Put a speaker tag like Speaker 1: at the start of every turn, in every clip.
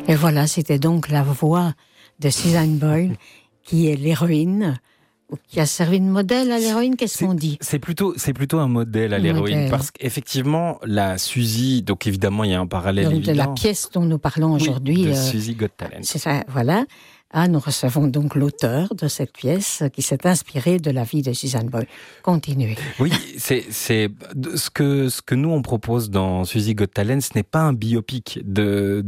Speaker 1: Et voilà, c'était donc la voix de Susan Boyle, qui est l'héroïne, ou qui a servi de modèle à l'héroïne, qu'est-ce qu'on dit ?
Speaker 2: C'est plutôt un modèle à l'héroïne, parce qu'effectivement, la Suzy, donc évidemment, il y a un parallèle
Speaker 1: donc,
Speaker 2: évident.
Speaker 1: de la pièce dont nous parlons aujourd'hui.
Speaker 2: De Suzy Got Talent.
Speaker 1: C'est ça, voilà. Ah, nous recevons donc l'auteur de cette pièce qui s'est inspiré de la vie de Susan Boyle. Continuez.
Speaker 2: Oui, c'est ce que nous on propose dans Suzy Got Talent, ce n'est pas un biopic de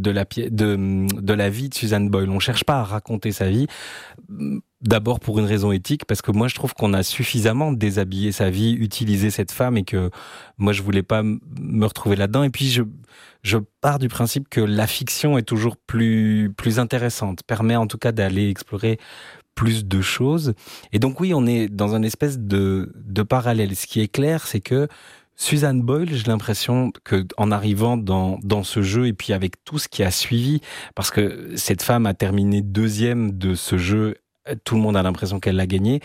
Speaker 2: la vie de Susan Boyle. On cherche pas à raconter sa vie. D'abord pour une raison éthique, parce que moi je trouve qu'on a suffisamment déshabillé sa vie, utilisé cette femme, et que moi je voulais pas me retrouver là-dedans. Et puis je pars du principe que la fiction est toujours plus intéressante, permet en tout cas d'aller explorer plus de choses. Et donc oui, on est dans une espèce de parallèle. Ce qui est clair, c'est que Susan Boyle, j'ai l'impression que en arrivant dans ce jeu, et puis avec tout ce qui a suivi, parce que cette femme a terminé 2e de ce jeu, tout le monde a l'impression qu'elle l'a gagné.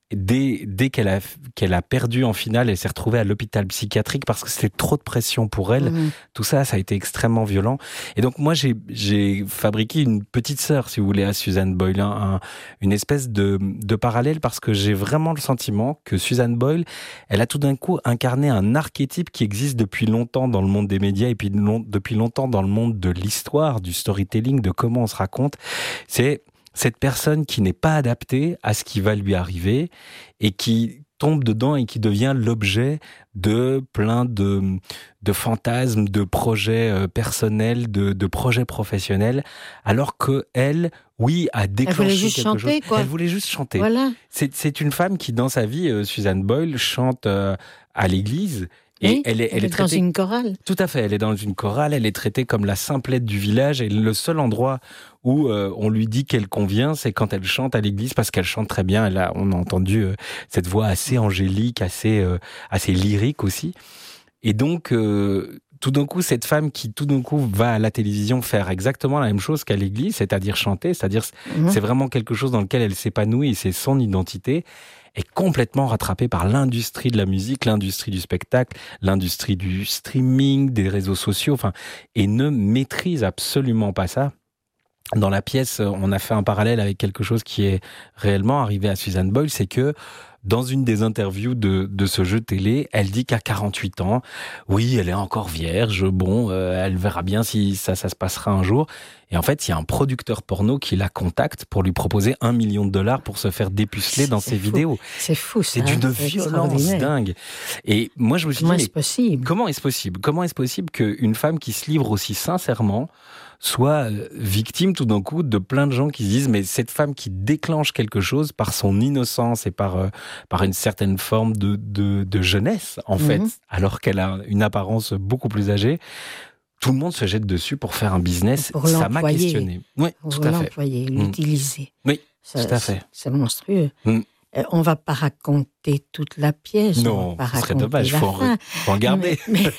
Speaker 2: Dès qu'elle a perdu en finale, elle s'est retrouvée à l'hôpital psychiatrique parce que c'était trop de pression pour elle. Tout ça a été extrêmement violent. Et donc moi, j'ai fabriqué une petite sœur, si vous voulez, à Susan Boyle, une espèce de parallèle, parce que j'ai vraiment le sentiment que Susan Boyle, elle a tout d'un coup incarné un archétype qui existe depuis longtemps dans le monde des médias, et puis depuis longtemps dans le monde de l'histoire, du storytelling, de comment on se raconte. C'est cette personne qui n'est pas adaptée à ce qui va lui arriver et qui tombe dedans et qui devient l'objet de plein de fantasmes, de projets personnels, de projets professionnels, alors que elle, oui, a déclenché quelque chose. Elle voulait juste chanter.
Speaker 1: Voilà.
Speaker 2: C'est une femme qui, dans sa vie, Susan Boyle, chante à l'église. Et elle est traitée
Speaker 1: dans une chorale.
Speaker 2: Tout à fait, elle est dans une chorale, elle est traitée comme la simplette du village, et le seul endroit où on lui dit qu'elle convient, c'est quand elle chante à l'église, parce qu'elle chante très bien. On a entendu cette voix assez angélique, assez lyrique aussi. Et donc, tout d'un coup, cette femme qui, tout d'un coup, va à la télévision faire exactement la même chose qu'à l'église, c'est-à-dire chanter, c'est-à-dire c'est vraiment quelque chose dans lequel elle s'épanouit, et c'est son identité, est complètement rattrapée par l'industrie de la musique, l'industrie du spectacle, l'industrie du streaming, des réseaux sociaux, et ne maîtrise absolument pas ça. Dans la pièce, on a fait un parallèle avec quelque chose qui est réellement arrivé à Susan Boyle, c'est que dans une des interviews de ce jeu télé, elle dit qu'à 48 ans, oui, elle est encore vierge, elle verra bien si ça se passera un jour. Et en fait, il y a un producteur porno qui la contacte pour lui proposer $1 million pour se faire dépuceler dans ses vidéos.
Speaker 1: C'est fou, ça.
Speaker 2: C'est d'une violence dingue. Et moi, je me suis dit, comment est-ce possible ? Comment est-ce possible qu'une femme qui se livre aussi sincèrement soit victime tout d'un coup de plein de gens qui se disent, mais cette femme qui déclenche quelque chose par son innocence et par une certaine forme de jeunesse, en fait, alors qu'elle a une apparence beaucoup plus âgée, tout le monde se jette dessus pour faire un business. Ça m'a questionné. Oui, tout à fait.
Speaker 1: L'employer, l'utiliser.
Speaker 2: Oui, tout à fait.
Speaker 1: C'est monstrueux. On ne va pas raconter toute la pièce.
Speaker 2: Non, ce serait dommage. Il faut en garder.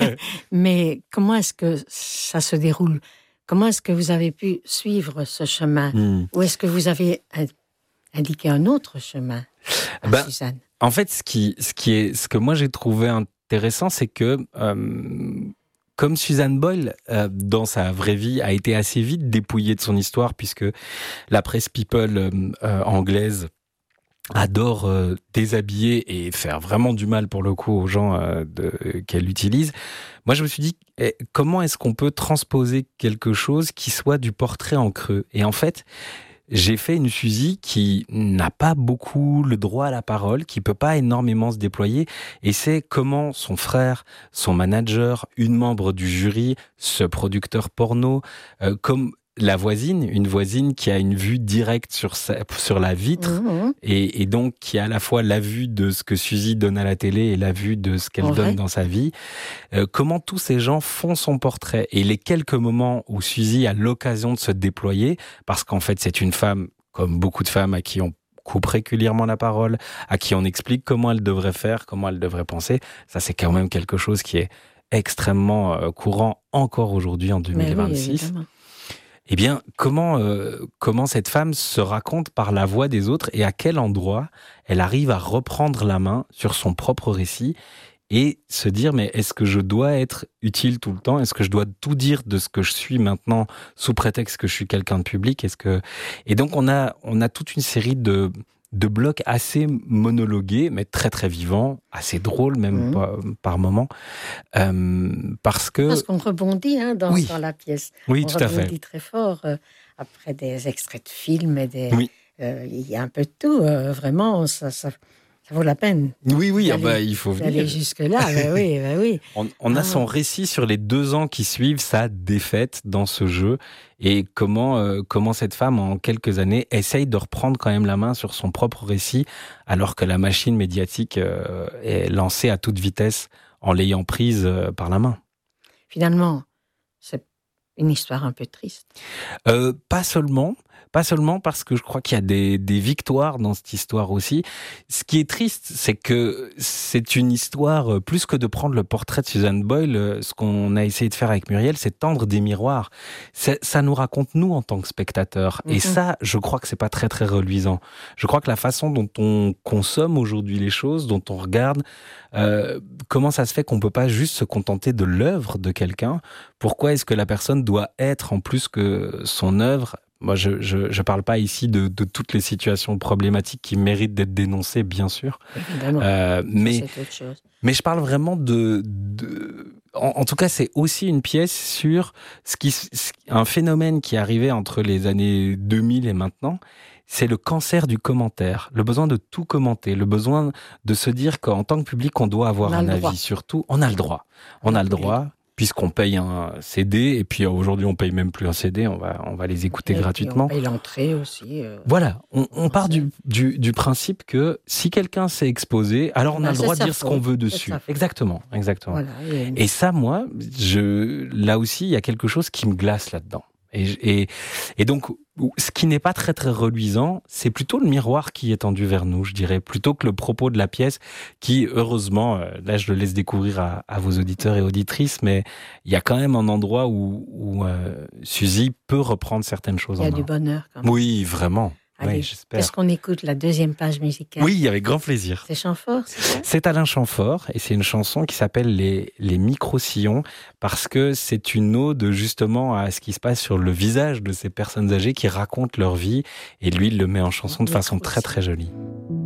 Speaker 1: Mais comment est-ce que ça se déroule ? Comment est-ce que vous avez pu suivre ce chemin ? Ou est-ce que vous avez indiqué un autre chemin à Suzanne ?
Speaker 2: En fait, ce que moi j'ai trouvé intéressant, c'est que comme Susan Boyle, dans sa vraie vie, a été assez vite dépouillée de son histoire, puisque la presse people anglaise adore déshabiller et faire vraiment du mal pour le coup aux gens qu'elle utilise. Moi, je me suis dit, comment est-ce qu'on peut transposer quelque chose qui soit du portrait en creux ? Et en fait, j'ai fait une Suzy qui n'a pas beaucoup le droit à la parole, qui peut pas énormément se déployer, et c'est comment son frère, son manager, une membre du jury, ce producteur porno, comme une voisine qui a une vue directe sur la vitre, et donc qui a à la fois la vue de ce que Suzy donne à la télé et la vue de ce qu'elle donne dans sa vie. Comment tous ces gens font son portrait, et les quelques moments où Suzy a l'occasion de se déployer, parce qu'en fait c'est une femme, comme beaucoup de femmes à qui on coupe régulièrement la parole, à qui on explique comment elle devrait faire, comment elle devrait penser, ça c'est quand même quelque chose qui est extrêmement courant encore aujourd'hui en 2026.
Speaker 1: Oui,
Speaker 2: eh bien, comment cette femme se raconte par la voix des autres, et à quel endroit elle arrive à reprendre la main sur son propre récit et se dire mais est-ce que je dois être utile tout le temps ? Est-ce que je dois tout dire de ce que je suis maintenant sous prétexte que je suis quelqu'un de public ? Et donc on a toute une série de blocs assez monologués, mais très très vivants, assez drôles même par moments, parce qu'on
Speaker 1: rebondit dans la pièce.
Speaker 2: Oui, tout à fait.
Speaker 1: On rebondit très fort après des extraits de films et il y a un peu de tout. Vraiment, ça vaut la peine.
Speaker 2: Oui, il faut venir.
Speaker 1: Aller jusque-là, oui.
Speaker 2: On a son récit sur les 2 ans qui suivent sa défaite dans ce jeu et comment cette femme, en quelques années, essaye de reprendre quand même la main sur son propre récit alors que la machine médiatique est lancée à toute vitesse en l'ayant prise par la main.
Speaker 1: Finalement, c'est une histoire un peu triste.
Speaker 2: Pas seulement parce que je crois qu'il y a des victoires dans cette histoire aussi. Ce qui est triste, c'est que c'est une histoire, plus que de prendre le portrait de Susan Boyle, ce qu'on a essayé de faire avec Muriel, c'est tendre des miroirs. Ça nous raconte nous en tant que spectateurs. Et ça, je crois que c'est pas très très reluisant. Je crois que la façon dont on consomme aujourd'hui les choses, dont on regarde, comment ça se fait qu'on peut pas juste se contenter de l'œuvre de quelqu'un ? Pourquoi est-ce que la personne doit être, en plus que son œuvre, moi, je parle pas ici de toutes les situations problématiques qui méritent d'être dénoncées, bien sûr. Mais je parle vraiment en tout cas, c'est aussi une pièce sur un phénomène qui est arrivé entre les années 2000 et maintenant. C'est le cancer du commentaire, le besoin de tout commenter, le besoin de se dire qu'en tant que public, on doit avoir un avis. Surtout, on a le droit. On a le droit. Puisqu'on paye un CD, et puis aujourd'hui on paye même plus un CD, on va les écouter gratuitement.
Speaker 1: On paye l'entrée aussi.
Speaker 2: Voilà, on part du principe que si quelqu'un s'est exposé, alors on a le droit de dire ce qu'on veut dessus. Exactement. Voilà, et ça, moi, là aussi, il y a quelque chose qui me glace là-dedans. Et donc, ce qui n'est pas très très reluisant, c'est plutôt le miroir qui est tendu vers nous, je dirais, plutôt que le propos de la pièce qui, heureusement, là je le laisse découvrir à vos auditeurs et auditrices, mais il y a quand même un endroit où Suzy peut reprendre certaines choses en main.
Speaker 1: Il y a du bonheur quand même.
Speaker 2: Oui, vraiment.
Speaker 1: Allez,
Speaker 2: j'espère.
Speaker 1: Est-ce qu'on écoute la deuxième page musicale ?
Speaker 2: Oui, avec grand plaisir.
Speaker 1: C'est Chamfort, c'est ça ?
Speaker 2: C'est Alain Chamfort, et c'est une chanson qui s'appelle les micro-sillons, parce que c'est une ode justement à ce qui se passe sur le visage de ces personnes âgées qui racontent leur vie, et lui, il le met en chanson de façon très très jolie.